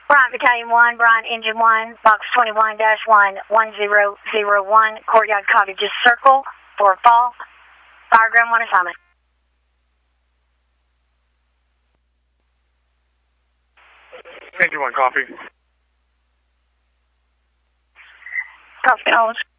Bryant Battalion 1, Bryant Engine 1, Box 21-11001, Courtyard copy, just circle for fall. Fire ground 1 assignment. Engine 1, copy. Copy, Knowledge.